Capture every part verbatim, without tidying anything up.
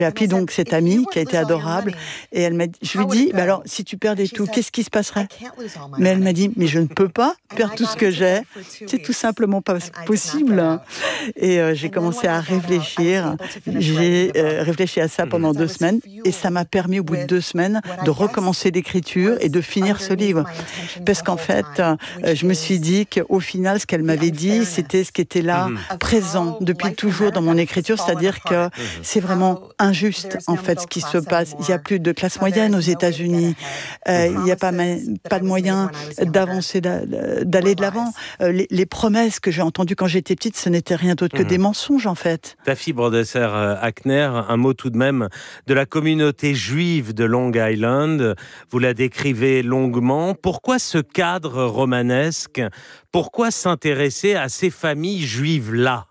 J'ai appelé donc cette amie qui a été adorable et elle m'a dit, je lui ai dit, bah alors si tu perdais tout, qu'est-ce qui se passerait? Mais elle m'a dit, mais je ne peux pas perdre tout ce que j'ai, c'est tout simplement pas possible. Et euh, j'ai commencé à réfléchir, j'ai euh, réfléchi à ça pendant deux semaines et ça m'a permis au bout de deux semaines de recommencer l'écriture et de finir ce livre. Parce qu'en fait, euh, je me suis dit qu'au final, ce qu'elle m'avait dit, c'était ce qui était là, présent depuis toujours dans mon écriture, c'est-à-dire que c'est vraiment un injuste, en fait, ce qui se passe. Il n'y a plus de classe moyenne aux États-Unis. Euh, il n'y a pas, pas de moyen d'avancer, d'aller de l'avant. Euh, les, les promesses que j'ai entendues quand j'étais petite, ce n'était rien d'autre que mmh. des mensonges, en fait. Taffy Brodesser-Akner, un mot tout de même de la communauté juive de Long Island. Vous la décrivez longuement. Pourquoi ce cadre romanesque? Pourquoi s'intéresser à ces familles juives-là?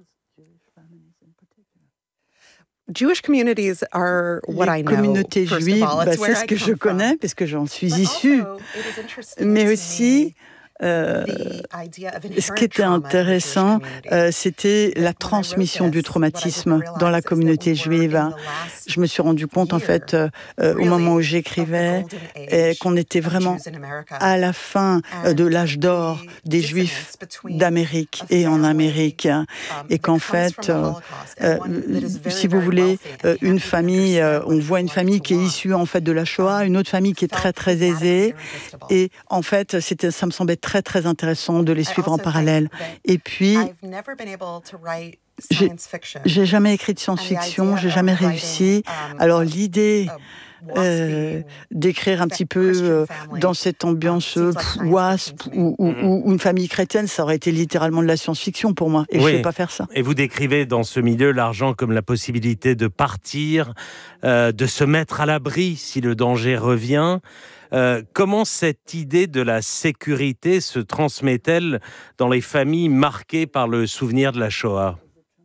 Jewish communities are what Les I know. communautés juives, bah, c'est ce que je connais, parce que j'en suis issue. Mais aussi, euh, ce qui était intéressant, euh, c'était la transmission du traumatisme dans la communauté juive. Je me suis rendu compte, en fait, euh, au moment où j'écrivais, euh, qu'on était vraiment à la fin de l'âge d'or des Juifs d'Amérique et en Amérique. Et qu'en fait, euh, euh, si vous voulez, euh, une famille, euh, on voit une famille qui est issue, en fait, de la Shoah, une autre famille qui est très, très aisée. Et en fait, c'était, ça me semblait très, très intéressant de les suivre en parallèle. Et puis, j'ai, j'ai jamais écrit de science-fiction, j'ai jamais réussi. Alors l'idée euh, d'écrire un petit peu euh, dans cette ambiance euh, wasp ou, ou, ou une famille chrétienne, ça aurait été littéralement de la science-fiction pour moi. Et oui. Je ne sais pas faire ça. Et vous décrivez dans ce milieu l'argent comme la possibilité de partir, euh, de se mettre à l'abri si le danger revient. Euh, comment cette idée de la sécurité se transmet-elle dans les familles marquées par le souvenir de la Shoah?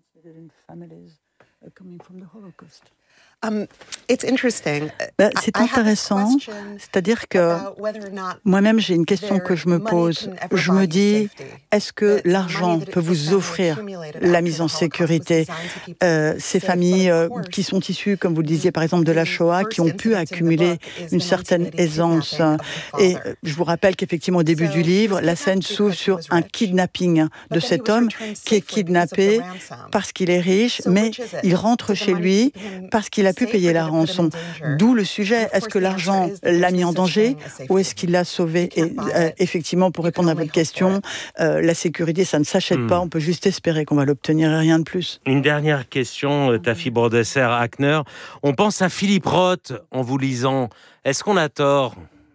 Um, it's interesting. Ben, c'est intéressant, c'est-à-dire que moi-même j'ai une question que je me pose. Je me dis, est-ce que l'argent peut vous offrir la mise en sécurité? euh, Ces familles euh, qui sont issues, comme vous le disiez par exemple, de la Shoah, qui ont pu accumuler une certaine aisance. Et je vous rappelle qu'effectivement au début du livre, la scène s'ouvre sur un kidnapping de cet homme qui est kidnappé parce qu'il est riche, mais il rentre chez lui parce qu'il a pu payer la rançon. D'où le sujet, est-ce que l'argent l'a mis en danger ou est-ce qu'il l'a sauvé? Et euh, effectivement, pour répondre à votre question, euh, la sécurité, ça ne s'achète hmm. pas, on peut juste espérer qu'on va l'obtenir et rien de plus. Une dernière question, Taffy Brodesser-Akner. On pense à Philippe Roth en vous lisant. Est-ce qu'on a tort?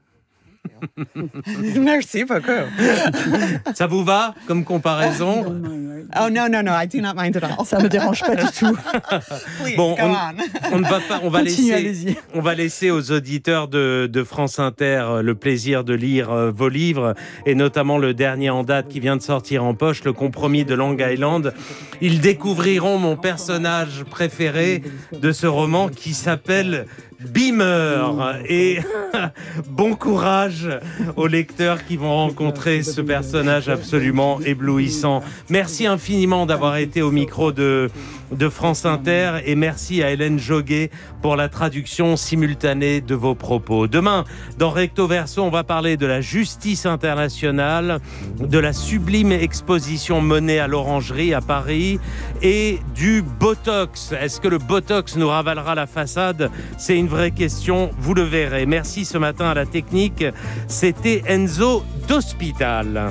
Merci beaucoup. Ça vous va comme comparaison? Oh non non non, I do not mind at all. Ça me dérange pas du tout. Please, bon, go on, on. on ne va pas, on va Continue, laisser, allez-y. on va laisser aux auditeurs de, de France Inter le plaisir de lire euh, vos livres et notamment le dernier en date qui vient de sortir en poche, Le Compromis de Long Island. Ils découvriront mon personnage préféré de ce roman qui s'appelle Beamer. Et bon courage aux lecteurs qui vont rencontrer ce personnage absolument éblouissant. Merci infiniment d'avoir été au micro de, de France Inter et merci à Hélène Joguet pour la traduction simultanée de vos propos. Demain, dans Recto Verso, on va parler de la justice internationale, de la sublime exposition menée à l'Orangerie à Paris et du Botox. Est-ce que le Botox nous ravalera la façade? C'est une vraie question, vous le verrez. Merci ce matin à la technique. C'était Enzo d'Hospital.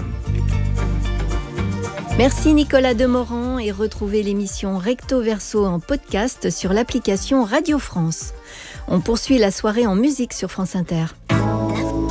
Merci Nicolas Demorand et retrouvez l'émission Recto Verso en podcast sur l'application Radio France. On poursuit la soirée en musique sur France Inter.